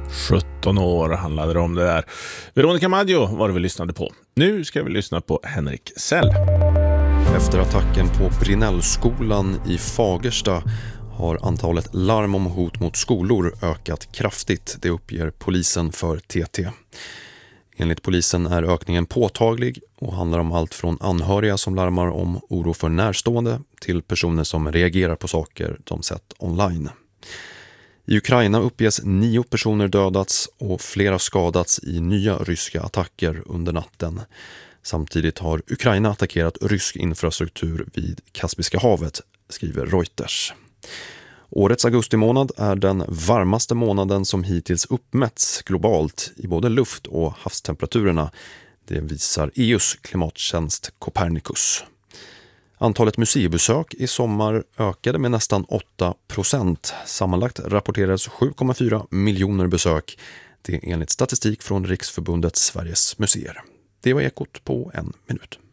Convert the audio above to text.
17 år handlade det om det där. Veronica Maggio var det vi lyssnade på. Nu ska vi lyssna på Henrik Sell. Efter attacken på Brinnellskolan i Fagersta har antalet larm om hot mot skolor ökat kraftigt, det uppger polisen för TT. Enligt polisen är ökningen påtaglig och handlar om allt från anhöriga som larmar om oro för närstående till personer som reagerar på saker de sett online. I Ukraina uppges 9 personer dödats och flera skadats i nya ryska attacker under natten. Samtidigt har Ukraina attackerat rysk infrastruktur vid Kaspiska havet, skriver Reuters. Årets augustimånad är den varmaste månaden som hittills uppmätts globalt i både luft- och havstemperaturerna. Det visar EU:s klimattjänst Copernicus. Antalet museibesök i sommar ökade med nästan 8%. Sammanlagt rapporterades 7,4 miljoner besök. Det är enligt statistik från Riksförbundet Sveriges museer. Det var Ekot på 1 minut.